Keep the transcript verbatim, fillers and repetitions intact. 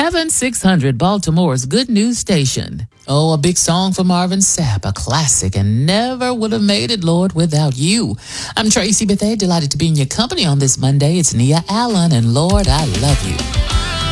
seven six hundred, Baltimore's Good News Station. Oh, a big song for Marvin Sapp, a classic, and never would have made it, Lord, without you. I'm Tracy Bethea, delighted to be in your company on this Monday. It's Nia Allen, and Lord, I love you.